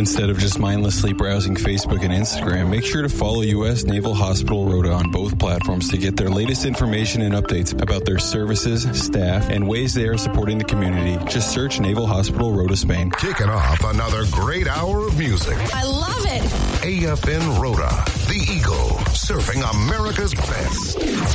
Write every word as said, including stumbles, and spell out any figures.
Instead of just mindlessly browsing Facebook and Instagram, make sure to follow U S Naval Hospital Rota on both platforms to get their latest information and updates about their services, staff, and ways they are supporting the community. Just search Naval Hospital Rota Spain. Kicking off another great hour of music. I love it. A F N Rota, the Eagle, serving America's best.